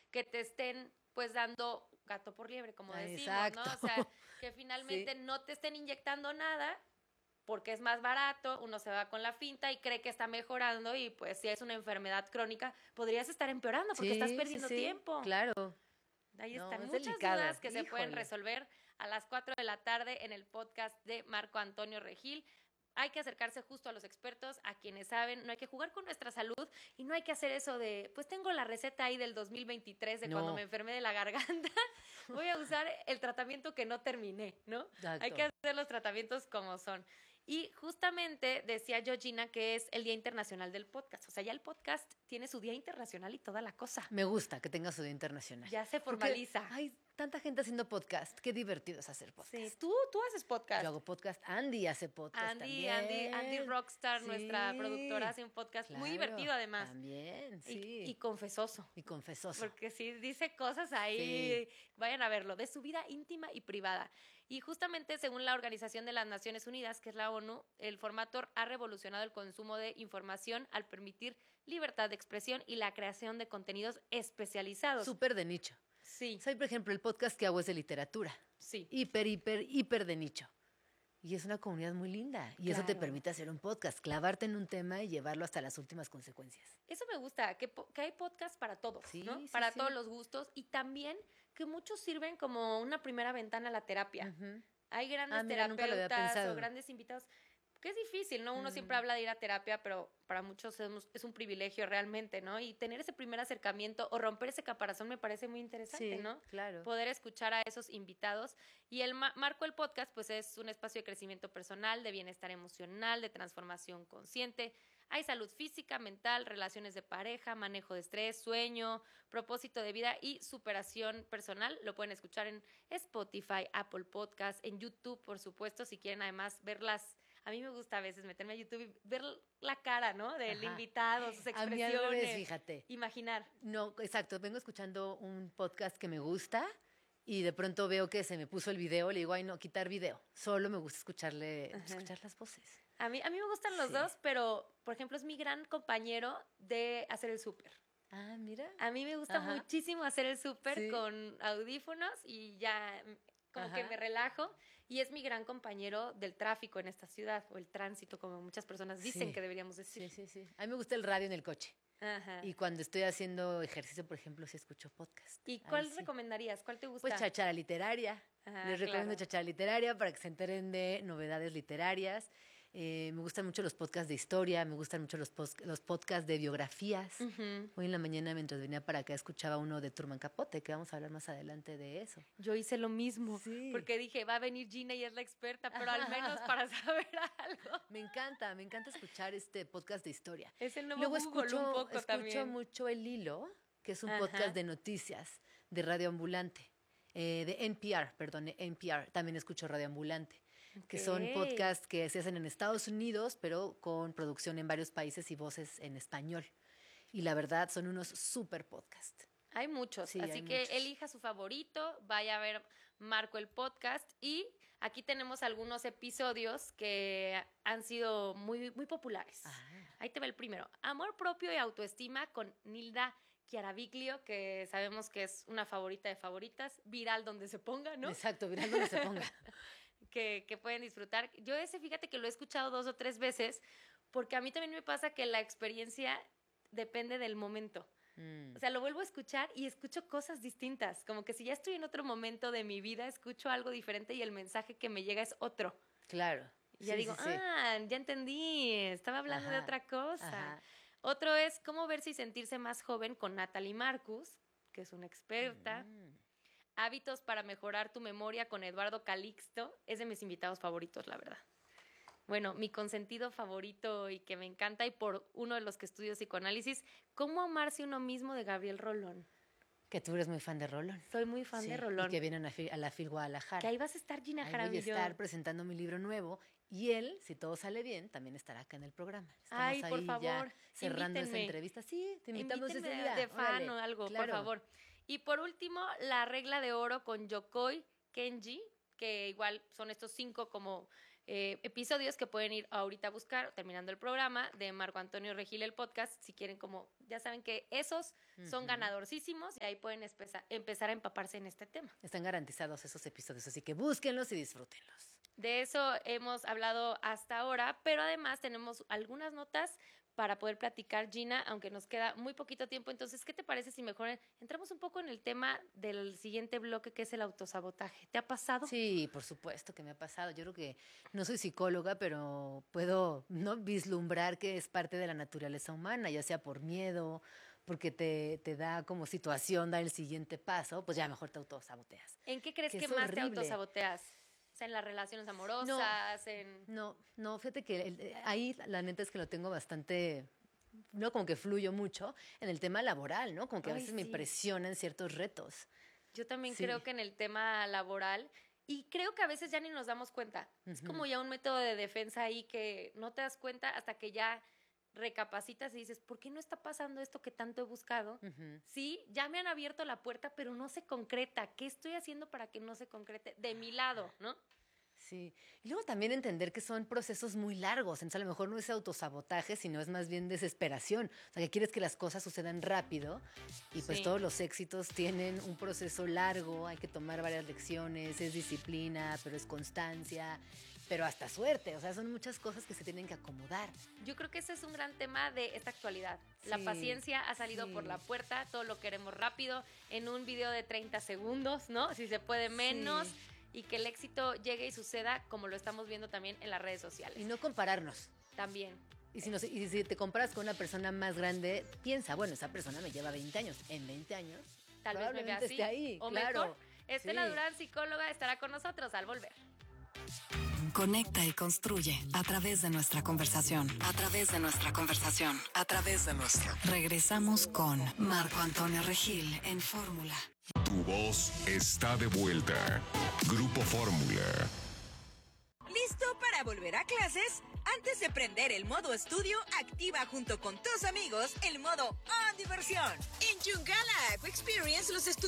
que te estén pues dando gato por liebre, como decimos, exacto. ¿no? O sea, que finalmente no te estén inyectando nada porque es más barato, uno se va con la finta y cree que está mejorando y pues si es una enfermedad crónica, podrías estar empeorando porque estás perdiendo tiempo. Claro. Ahí No, están es muchas delicado. dudas que se pueden Híjole. resolver a las 4 de la tarde en el podcast de Marco Antonio Regil. Hay que acercarse justo a los expertos, a quienes saben, no hay que jugar con nuestra salud y no hay que hacer eso de, pues tengo la receta ahí del 2023 de cuando me enfermé de la garganta, voy a usar el tratamiento que no terminé, ¿no? Exacto. Hay que hacer los tratamientos como son. Y justamente decía Georgina que es el Día Internacional del Podcast. O sea, ya el podcast tiene su Día Internacional y toda la cosa. Me gusta que tenga su día internacional. Ya se formaliza. Porque hay tanta gente haciendo podcast. Qué divertido es hacer podcast. Sí, tú haces podcast. Yo hago podcast. Andy hace podcast también. Andy Rockstar, nuestra productora, hace un podcast muy divertido además. También, sí. Y confesoso. Y confesoso. Porque sí dice cosas ahí, vayan a verlo, de su vida íntima y privada. Y justamente según la Organización de las Naciones Unidas, que es la ONU, el formato ha revolucionado el consumo de información al permitir libertad de expresión y la creación de contenidos especializados. Súper de nicho. Sí. Soy, por ejemplo, el podcast que hago es de literatura. Sí. Hiper de nicho. Y es una comunidad muy linda. Y eso te permite hacer un podcast, clavarte en un tema y llevarlo hasta las últimas consecuencias. Eso me gusta, que hay podcasts para todos, ¿no? Para todos los gustos. Y también que muchos sirven como una primera ventana a la terapia. Hay grandes terapeutas o grandes invitados. Que es difícil, ¿no? Uno siempre habla de ir a terapia, pero para muchos es un privilegio realmente, ¿no? Y tener ese primer acercamiento o romper ese caparazón me parece muy interesante, ¿no? Claro. Poder escuchar a esos invitados. Y el Marco el Podcast, pues es un espacio de crecimiento personal, de bienestar emocional, de transformación consciente. Hay salud física, mental, relaciones de pareja, manejo de estrés, sueño, propósito de vida y superación personal. Lo pueden escuchar en Spotify, Apple Podcast, en YouTube, por supuesto, si quieren además verlas. A mí me gusta a veces meterme a YouTube y ver la cara, ¿no? Del invitado, sus expresiones. A mí al revés, fíjate. Imaginar. No, exacto. Vengo escuchando un podcast que me gusta y de pronto veo que se me puso el video. Le digo, ay, no, quitar video. Solo me gusta escuchar las voces. A mí me gustan los dos, pero, por ejemplo, es mi gran compañero de hacer el súper. Ah, mira. A mí me gusta muchísimo hacer el súper con audífonos y ya como que me relajo. Y es mi gran compañero del tráfico en esta ciudad, o el tránsito, como muchas personas dicen que deberíamos decir. Sí. A mí me gusta el radio en el coche. Ajá. Y cuando estoy haciendo ejercicio, por ejemplo, sí escucho podcast. ¿Y cuál recomendarías? ¿Cuál te gusta? Pues Cháchara Literaria. Les recomiendo Cháchara Literaria para que se enteren de novedades literarias. Me gustan mucho los podcasts de historia, me gustan mucho los podcasts de biografías. Hoy en la mañana, mientras venía para acá, escuchaba uno de Truman Capote, que vamos a hablar más adelante de eso. Yo hice lo mismo, porque dije, va a venir Gina y es la experta, pero al menos para saber algo. Me encanta escuchar este podcast de historia. Es el nuevo Luego Google un poco también. Escucho mucho El Hilo, que es un podcast de noticias de Radio Ambulante. De NPR. También escucho Radio Ambulante, que son podcasts que se hacen en Estados Unidos, pero con producción en varios países y voces en español. Y la verdad, son unos super podcasts. Hay muchos, así que elija su favorito, vaya a ver Marco el Podcast. Y aquí tenemos algunos episodios que han sido muy, muy populares. Ahí te va el primero. Amor propio y autoestima con Nilda Chiaraviglio, que sabemos que es una favorita de favoritas, viral donde se ponga, ¿no? Exacto, viral donde se ponga. que pueden disfrutar. Yo fíjate que lo he escuchado 2 o 3 veces, porque a mí también me pasa que la experiencia depende del momento. O sea, lo vuelvo a escuchar y escucho cosas distintas, como que si ya estoy en otro momento de mi vida, escucho algo diferente y el mensaje que me llega es otro. Claro. Y ya digo, ya entendí, estaba hablando de otra cosa. Otro es cómo verse y sentirse más joven con Natalie Marcus, que es una experta. Hábitos para mejorar tu memoria con Eduardo Calixto. Es de mis invitados favoritos, la verdad. Bueno, mi consentido favorito y que me encanta, y por uno de los que estudio psicoanálisis, Cómo amarse uno mismo, de Gabriel Rolón. Que tú eres muy fan de Rolón. Soy muy fan de Rolón. Y que vienen a la FIL Guadalajara. Que ahí vas a estar, Gina Jaramillo. Voy a estar presentando mi libro nuevo. Y él, si todo sale bien, también estará acá en el programa. Ay, por favor, ya cerrando esa entrevista. Sí, te invitamos ese día. De fan o algo, por favor. Y por último, La regla de oro con Yokoi Kenji, que igual son estos 5 como episodios que pueden ir ahorita a buscar, terminando el programa, de Marco Antonio Regil, el podcast, si quieren como, ya saben que esos son ganadorcísimos y ahí pueden empezar a empaparse en este tema. Están garantizados esos episodios, así que búsquenlos y disfrútenlos. De eso hemos hablado hasta ahora, pero además tenemos algunas notas para poder platicar, Gina, aunque nos queda muy poquito tiempo. Entonces, ¿qué te parece si mejor entramos un poco en el tema del siguiente bloque, que es el autosabotaje? ¿Te ha pasado? Sí, por supuesto que me ha pasado. Yo creo que no soy psicóloga, pero puedo no vislumbrar que es parte de la naturaleza humana, ya sea por miedo, porque te da como situación dar el siguiente paso, pues ya mejor te autosaboteas. ¿En qué crees que más te autosaboteas? O sea, en las relaciones amorosas, No, fíjate que ahí la neta es que lo tengo bastante, no como que fluyo mucho en el tema laboral, ¿no? Como que a veces me impresionan ciertos retos. Yo también creo que en el tema laboral, y creo que a veces ya ni nos damos cuenta. Es como ya un método de defensa ahí que no te das cuenta hasta que ya recapacitas y dices, ¿por qué no está pasando esto que tanto he buscado? Sí, ya me han abierto la puerta, pero no se concreta. ¿Qué estoy haciendo para que no se concrete? De mi lado, ¿no? Sí. Y luego también entender que son procesos muy largos. Entonces, a lo mejor no es autosabotaje, sino es más bien desesperación. O sea, que quieres que las cosas sucedan rápido y pues todos los éxitos tienen un proceso largo, hay que tomar varias lecciones, es disciplina, pero es constancia, pero hasta suerte. O sea, son muchas cosas que se tienen que acomodar. Yo creo que ese es un gran tema de esta actualidad. La paciencia ha salido por la puerta, todo lo queremos rápido, en un video de 30 segundos, ¿no? Si se puede menos. Y que el éxito llegue y suceda como lo estamos viendo también en las redes sociales. Y no compararnos. También. Y si te comparas con una persona más grande, piensa, bueno, esa persona me lleva 20 años. En 20 años tal vez me vea así, esté ahí, o claro. Mejor. Estela Durán, psicóloga, estará con nosotros al volver. Conecta y construye a través de nuestra conversación. A través de nuestra conversación. A través de nuestra. Regresamos con Marco Antonio Regil en Fórmula. Tu voz está de vuelta. Grupo Fórmula. ¿Listo para volver a clases? Antes de prender el modo estudio, activa junto con tus amigos el modo On Diversión. En Yungala Experience, los estudiantes